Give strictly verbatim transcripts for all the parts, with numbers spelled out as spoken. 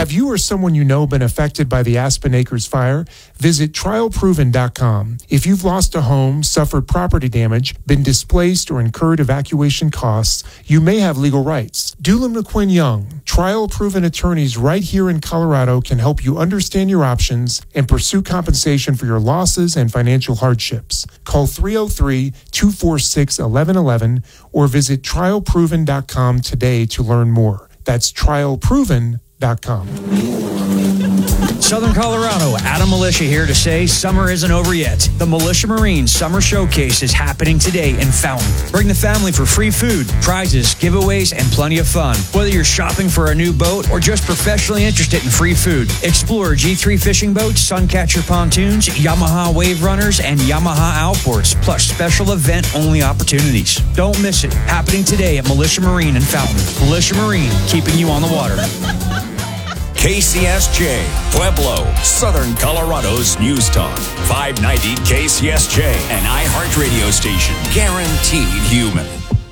Have you or someone you know been affected by the Aspen Acres fire? Visit trial proven dot com. If you've lost a home, suffered property damage, been displaced, or incurred evacuation costs, you may have legal rights. Doolin McQuinn Young, trial-proven attorneys right here in Colorado, can help you understand your options and pursue compensation for your losses and financial hardships. Call three oh three, two four six, one one one one or visit trial proven dot com today to learn more. That's trial proven dot com. Southern Colorado, Adam Militia here to say summer isn't over yet. The Militia Marine Summer Showcase is happening today in Fountain. Bring the family for free food, prizes, giveaways, and plenty of fun. Whether you're shopping for a new boat or just professionally interested in free food, explore G three fishing boats, Suncatcher pontoons, Yamaha wave runners, and Yamaha outboards, plus special event-only opportunities. Don't miss it. Happening today at Militia Marine in Fountain. Militia Marine, keeping you on the water. K C S J, Pueblo, Southern Colorado's News Talk. five ninety K C S J, an iHeartRadio station. Guaranteed human.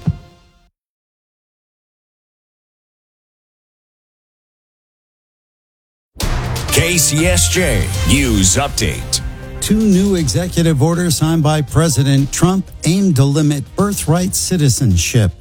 K C S J News Update. Two new executive orders signed by President Trump aim to limit birthright citizenship.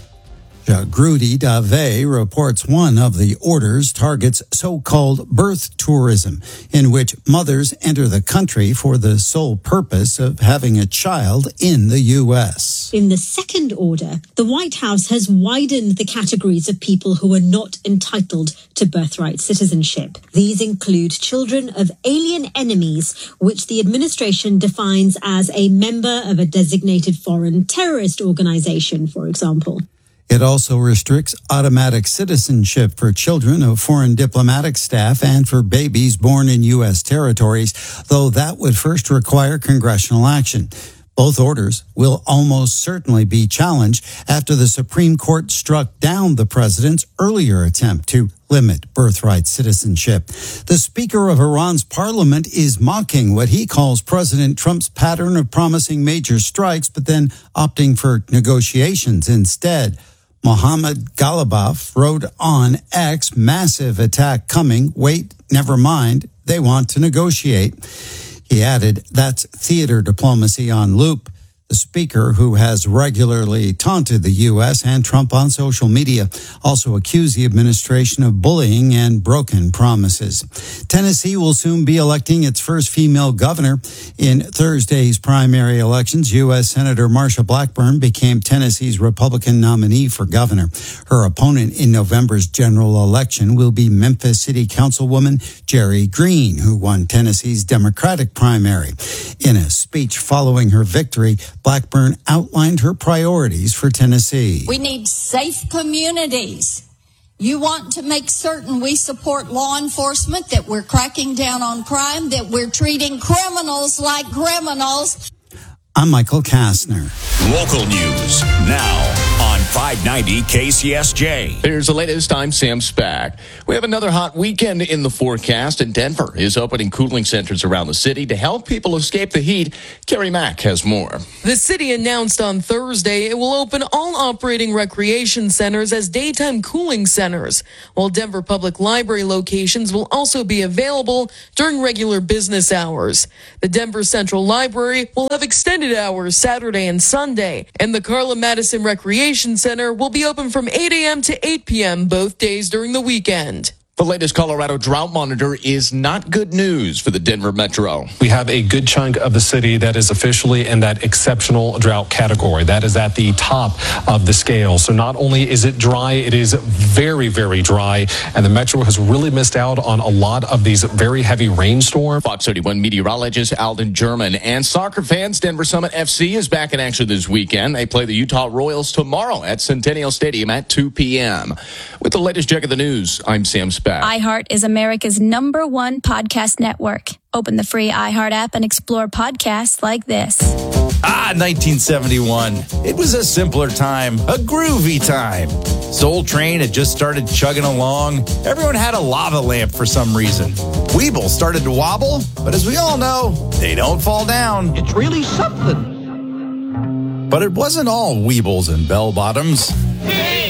Jagrudi Dave reports one of the orders targets so-called birth tourism, in which mothers enter the country for the sole purpose of having a child in the U S. In the second order, the White House has widened the categories of people who are not entitled to birthright citizenship. These include children of alien enemies, which the administration defines as a member of a designated foreign terrorist organization, for example. It also restricts automatic citizenship for children of foreign diplomatic staff and for babies born in U S territories, though that would first require congressional action. Both orders will almost certainly be challenged after the Supreme Court struck down the president's earlier attempt to limit birthright citizenship. The Speaker of Iran's parliament is mocking what he calls President Trump's pattern of promising major strikes, but then opting for negotiations instead. Mohammad Ghalibaf wrote on X, massive attack coming. Wait, never mind. They want to negotiate. He added, that's theater diplomacy on loop. The speaker, who has regularly taunted the U S and Trump on social media, also accused the administration of bullying and broken promises. Tennessee will soon be electing its first female governor. In Thursday's primary elections, U S Senator Marsha Blackburn became Tennessee's Republican nominee for governor. Her opponent in November's general election will be Memphis City Councilwoman Jerry Green, who won Tennessee's Democratic primary. In a speech following her victory, Blackburn outlined her priorities for Tennessee. We need safe communities. You want to make certain we support law enforcement, that we're cracking down on crime, that we're treating criminals like criminals. I'm Michael Kastner. Local news now on five ninety K C S J. Here's the latest. I'm Sam Spack. We have another hot weekend in the forecast, and Denver is opening cooling centers around the city to help people escape the heat. Carrie Mack has more. The city announced on Thursday it will open all operating recreation centers as daytime cooling centers, while Denver Public Library locations will also be available during regular business hours. The Denver Central Library will have extended hours Saturday and Sunday, and the Carla Madison Recreation Center will be open from eight a.m. to eight p.m. both days during the weekend. The latest Colorado drought monitor is not good news for the Denver Metro. We have a good chunk of the city that is officially in that exceptional drought category. That is at the top of the scale. So not only is it dry, it is very, very dry. And the Metro has really missed out on a lot of these very heavy rainstorms. Fox thirty-one meteorologist Alden German. And soccer fans, Denver Summit F C is back in action this weekend. They play the Utah Royals tomorrow at Centennial Stadium at two p.m. With the latest check of the news, I'm Sam Spack. iHeart is America's number one podcast network. Open the free iHeart app and explore podcasts like this. Ah, nineteen seventy-one. It was a simpler time, a groovy time. Soul Train had just started chugging along. Everyone had a lava lamp for some reason. Weeble started to wobble, but as we all know, they don't fall down. It's really something. But it wasn't all Weebles and bell-bottoms. Hey,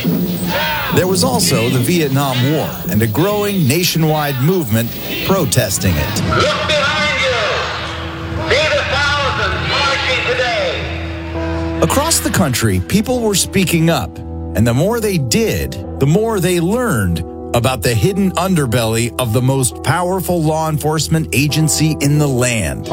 There was also the Vietnam War and a growing nationwide movement protesting it. Look behind you. See the thousands marching today. Across the country, people were speaking up, and the more they did, the more they learned about the hidden underbelly of the most powerful law enforcement agency in the land.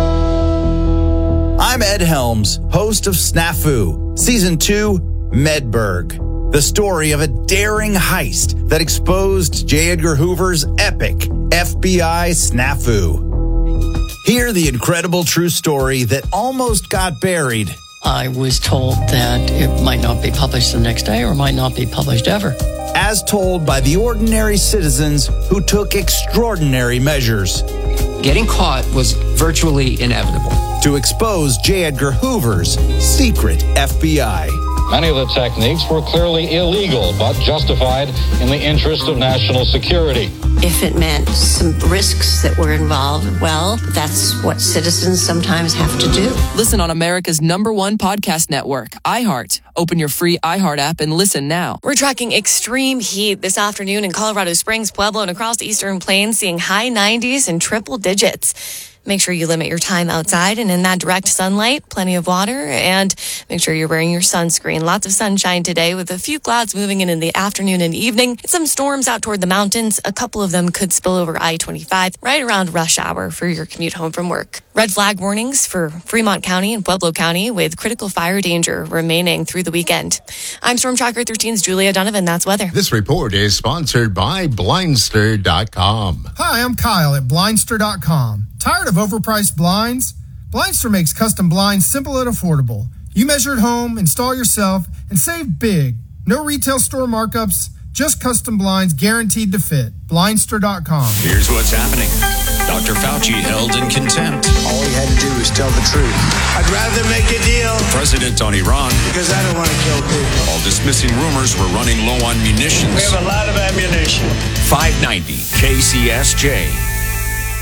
I'm Ed Helms, host of Snafu, Season two, Medberg. The story of a daring heist that exposed J. Edgar Hoover's epic F B I snafu. Hear the incredible true story that almost got buried. I was told that it might not be published the next day or might not be published ever. As told by the ordinary citizens who took extraordinary measures. Getting caught was virtually inevitable. To expose J. Edgar Hoover's secret F B I. Many of the techniques were clearly illegal, but justified in the interest of national security. If it meant some risks that were involved, well, that's what citizens sometimes have to do. Listen on America's number one podcast network, iHeart. Open your free iHeart app and listen now. We're tracking extreme heat this afternoon in Colorado Springs, Pueblo, and across the Eastern Plains, seeing high nineties and triple digits. Make sure you limit your time outside and in that direct sunlight, plenty of water, and make sure you're wearing your sunscreen. Lots of sunshine today with a few clouds moving in in the afternoon and evening. And some storms out toward the mountains. A couple of them could spill over I twenty-five right around rush hour for your commute home from work. Red flag warnings for Fremont County and Pueblo County with critical fire danger remaining through the weekend. I'm Storm Tracker thirteen's Julia Donovan. That's weather. This report is sponsored by Blindster dot com. Hi, I'm Kyle at Blindster dot com. Tired of overpriced blinds? Blindster makes custom blinds simple and affordable. You measure at home, install yourself, and save big. No retail store markups, just custom blinds guaranteed to fit. Blindster dot com. Here's what's happening. Doctor Fauci held in contempt. All he had to do was tell the truth. I'd rather make a deal. President on Iran. Because I don't want to kill people. While dismissing rumors we're running low on munitions. We have a lot of ammunition. five ninety K C S J.